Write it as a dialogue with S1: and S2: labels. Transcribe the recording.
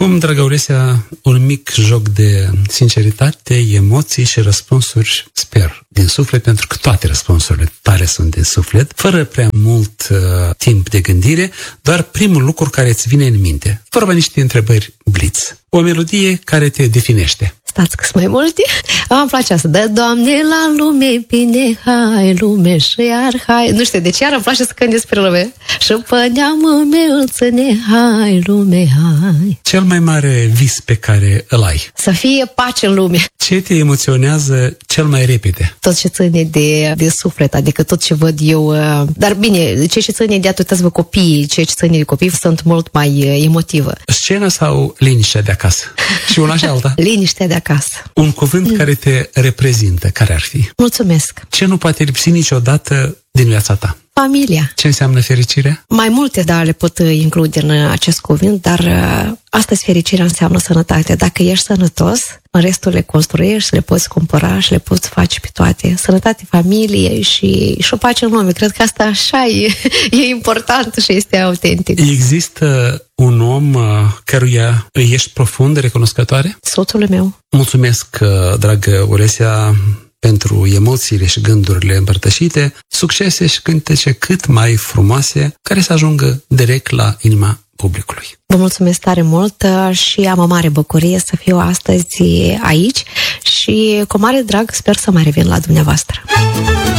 S1: Acum, dragă Uresia, un mic joc de sinceritate, emoții și răspunsuri, sper, din suflet, pentru că toate răspunsurile tale sunt din suflet, fără prea mult timp de gândire, doar primul lucru care îți vine în minte. Vorba niște întrebări blitz. O melodie care te definește.
S2: Stați că sunt mai multe. Îmi place asta. Dă, Doamne, la lume bine, hai lume și iar hai. Nu știu, deci iar îmi place să cânt despre lume. Și pe neamul meu ține, hai lume, hai.
S1: Cel mai mare vis pe care îl ai?
S2: Să fie pace în lume.
S1: Ce te emoționează cel mai repede?
S2: Tot ce ține de suflet, adică tot ce văd eu. Dar bine, ce ține de uitați-vă copiii, ce ține de copii sunt mult mai emotivă.
S1: Scena sau liniștea de acasă? Și una și alta?
S2: Liniștea de acasă.
S1: Un cuvânt care te reprezintă, care ar fi?
S2: Mulțumesc.
S1: Ce nu poate lipsi niciodată din viața ta?
S2: Familia.
S1: Ce înseamnă fericirea?
S2: Mai multe, da, le pot include în acest cuvânt, dar astăzi fericirea înseamnă sănătate. Dacă ești sănătos, în restul le construiești, le poți cumpăra și le poți face pe toate. Sănătate, familie și o pace în lume. Cred că asta așa e important și este autentic.
S1: Există un om căruia îi ești profund recunoscătoare?
S2: Soțul meu.
S1: Mulțumesc, dragă Uresia, pentru emoțiile și gândurile împărtășite, succese și cântece cât mai frumoase, care să ajungă direct la inima publicului.
S2: Vă mulțumesc tare mult și am o mare bucurie să fiu astăzi aici și cu mare drag sper să mai revin la dumneavoastră.